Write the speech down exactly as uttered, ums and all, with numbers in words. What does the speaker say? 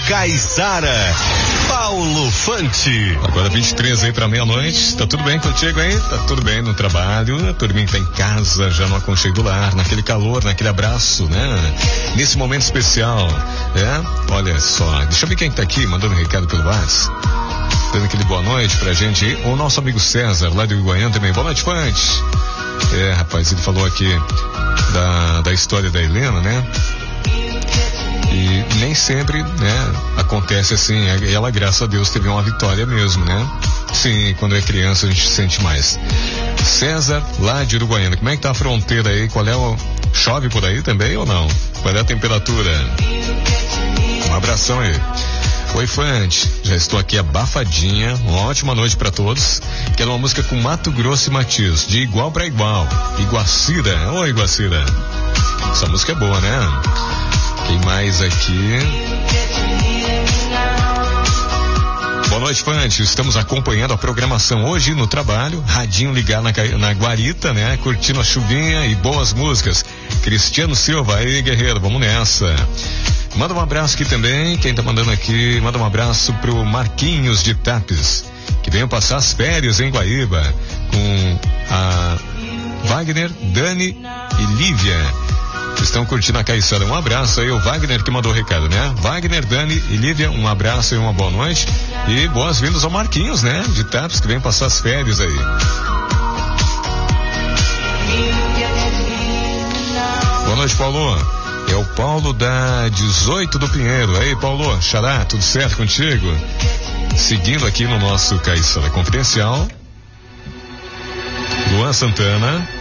Caiçara, Paulo Fante. Agora vinte e três aí pra meia-noite. Tá tudo bem contigo aí? Tá tudo bem no trabalho? A turminha tá em casa, já no aconchego do lar, naquele calor, naquele abraço, né? Nesse momento especial, é? Olha só, deixa eu ver quem tá aqui, mandando um recado pelo WhatsApp. Dando aquele boa noite pra gente aí. O nosso amigo César, lá do Iguaiano também. Boa noite, Fante. É, rapaz, ele falou aqui da, da história da Helena, né? E nem sempre, né, acontece assim. Ela, graças a Deus, teve uma vitória mesmo, né? Sim, quando é criança a gente sente mais. César, lá de Uruguaiana, como é que tá a fronteira aí? Qual é o... Chove por aí também ou não? Qual é a temperatura? Um abração aí. Oi, Fante, já estou aqui abafadinha, uma ótima noite para todos. Quero uma música com Mato Grosso e Matias, de igual para igual. Iguacira, oi Iguacira. Essa música é boa, né? Quem mais aqui? Boa noite, Fante. Estamos acompanhando a programação hoje no trabalho. Radinho ligado na, na guarita, né? Curtindo a chuvinha e boas músicas. Cristiano Silva, aí, guerreiro, vamos nessa. Manda um abraço aqui também. Quem tá mandando aqui, manda um abraço pro Marquinhos de Tapes, que veio passar as férias em Guaíba com a Wagner, Dani e Lívia. Estão curtindo a Caiçara. Um abraço aí, o Wagner que mandou o recado, né? Wagner, Dani e Lívia, um abraço e uma boa noite. E boas-vindas ao Marquinhos, né? De Tapes, que vem passar as férias aí. Boa noite, Paulo. É o Paulo da dezoito do Pinheiro. Aí, Paulo, xará, tudo certo contigo? Seguindo aqui no nosso Caiçara Confidencial, Luan Santana.